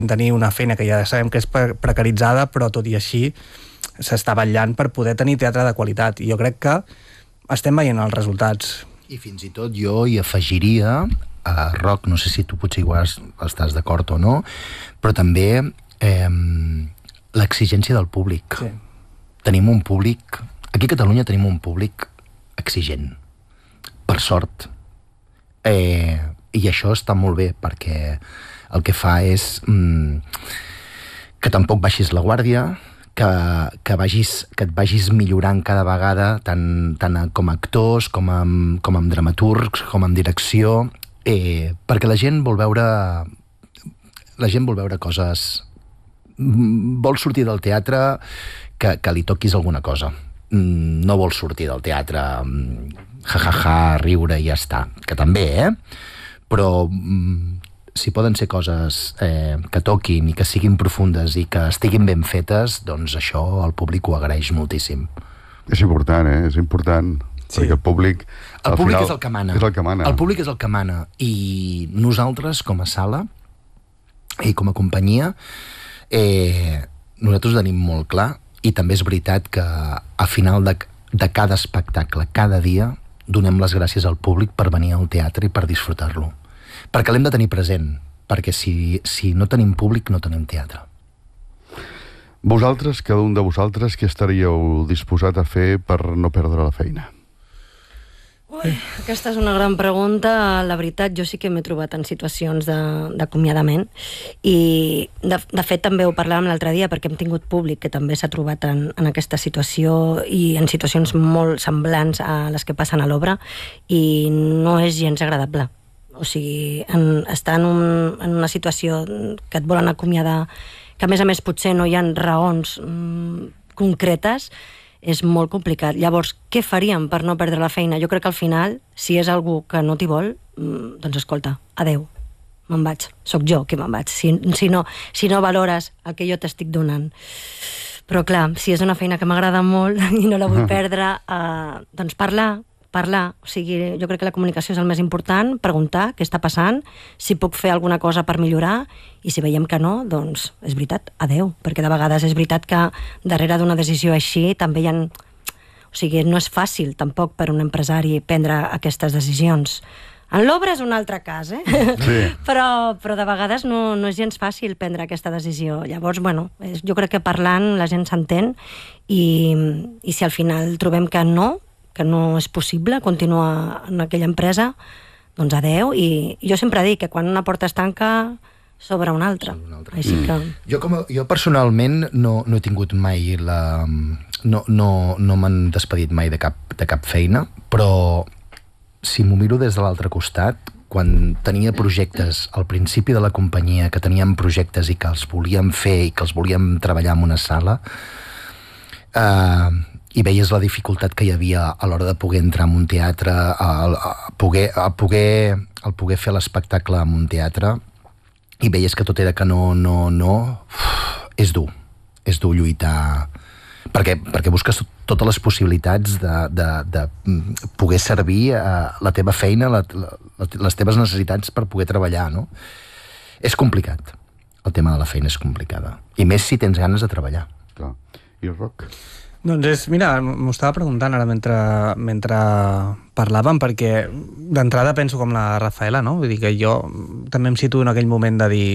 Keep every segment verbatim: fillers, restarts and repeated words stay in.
tenir una feina que ja sabem que és precaritzada, però tot i així s'està vetllant per poder tenir teatre de qualitat, i jo crec que estem veient els resultats. I fins i tot jo hi afegiria, a Roc, no sé si tu potser igual estàs d'acord o no, però també eh, l'exigència del públic. Sí. Tenim un públic, aquí a Catalunya tenim un públic exigent, per sort. Eh, I això està molt bé, perquè el que fa és mm, que tampoc baixis la guàrdia, que, que, vagis, que et vagis millorant cada vegada, tant, tant com a actors, com amb, com amb dramaturgs, com amb direcció, eh, perquè la gent vol veure la gent vol veure coses, vol sortir del teatre que, que li toquis alguna cosa, no vol sortir del teatre ja ja ja, riure i ja està, que també, eh? Però si poden ser coses eh, que toquin i que siguin profundes i que estiguin ben fetes, doncs això el públic ho agraeix moltíssim. És important, eh? És important. Sí. Perquè el públic... El públic final, és el que mana. És el que mana. El públic és el que mana. I nosaltres, com a sala i com a companyia, eh, nosaltres ho tenim molt clar, i també és veritat que a final de, de cada espectacle, cada dia, donem les gràcies al públic per venir al teatre i per disfrutar-lo. Perquè l'hem de tenir present, perquè si, si no tenim públic no tenim teatre. Vosaltres, cada un de vosaltres, què estaríeu disposat a fer per no perdre la feina? Ui, aquesta és una gran pregunta. La veritat, jo sí que m'he trobat en situacions d'acomiadament i de, de fet també ho parlàvem l'altre dia perquè hem tingut públic que també s'ha trobat en, en aquesta situació i en situacions molt semblants a les que passen a l'obra i no és gens agradable. O sigui, en, estar en, un, en una situació que et volen acomiadar, que a més a més potser no hi ha raons mm, concretes, és molt complicat. Llavors, què faríem per no perdre la feina? Jo crec que al final, si és algú que no t'hi vol, mm, doncs escolta, adeu, me'n vaig. Soc jo que me'n vaig. Si, si, no, si no valores el que jo t'estic donant. Però clar, si és una feina que m'agrada molt i no la vull perdre, eh, doncs parlar, parlar, o sigui, jo crec que la comunicació és el més important, preguntar què està passant, si puc fer alguna cosa per millorar, i si veiem que no, doncs és veritat, adeu, perquè de vegades és veritat que darrere d'una decisió així també hi ha... O sigui, no és fàcil tampoc per un empresari prendre aquestes decisions. En l'obra és un altre cas, eh? Sí. però, però de vegades no, no és gens fàcil prendre aquesta decisió. Llavors, bueno, jo crec que parlant la gent s'entén i, i si al final trobem que no, que no és possible continuar en aquella empresa, doncs adeu, i jo sempre dic que quan una porta es tanca s'obre una altra. Una altra. Així que... Mm. Jo, com a, jo personalment no, no he tingut mai la... No, no, no m'han despedit mai de cap, de cap feina, però si m'ho miro des de l'altre costat, quan tenia projectes al principi de la companyia, que teníem projectes i que els volíem fer i que els volíem treballar en una sala, eh, i veies la dificultat que hi havia a l'hora de poder entrar en un teatre, a, a, poder, a poder, a poder fer l'espectacle en un teatre, i veies que tot era que no, no, no... Uf, és dur, és dur lluitar, perquè, perquè busques totes les possibilitats de, de, de poder servir a la teva feina, la, la, les teves necessitats per poder treballar, no? És complicat, el tema de la feina és complicada, i més si tens ganes de treballar. Clar. I el Roc? Doncs és, mira, m'ho estava preguntant ara mentre, mentre parlàvem, perquè d'entrada penso com la Rafaela, no? Vull dir que jo també em situo en aquell moment de dir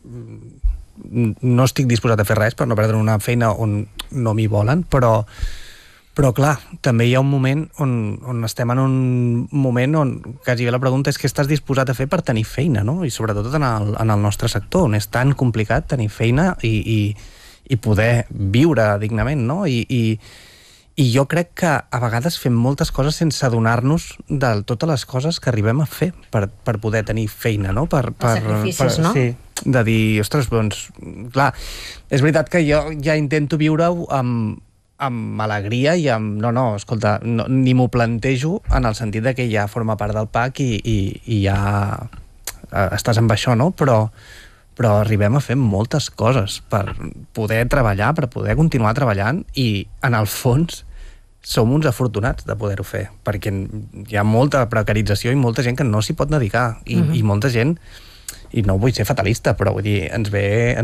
no estic disposat a fer res per no perdre una feina on no m'hi volen, però, però clar, també hi ha un moment on, on estem en un moment on quasi bé la pregunta és què estàs disposat a fer per tenir feina, no? I sobretot en el, en el nostre sector, on és tan complicat tenir feina i... i i poder viure dignament, no? I, i, i jo crec que a vegades fem moltes coses sense adonar-nos de totes les coses que arribem a fer per, per poder tenir feina, no? Per, per, Els sacrificis, per, no? Sí, de dir, ostres, doncs, clar, és veritat que jo ja intento viure-ho amb, amb alegria i amb... No, no, escolta, no, ni m'ho plantejo en el sentit de que ja forma part del P A C i, i, i ja estàs amb això, no? Però però arribem a fer moltes coses per poder treballar, per poder continuar treballant, i en el fons som uns afortunats de poder-ho fer, perquè hi ha molta precarització i molta gent que no s'hi pot dedicar, i, uh-huh. i molta gent i no vull ser fatalista, però vull dir, ens ve,